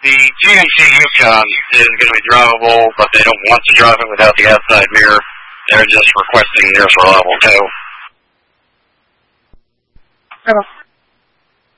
The GMC Yukon is going to be drivable, but they don't want to drive it without the outside mirror. They're just requesting nearest reliable tow.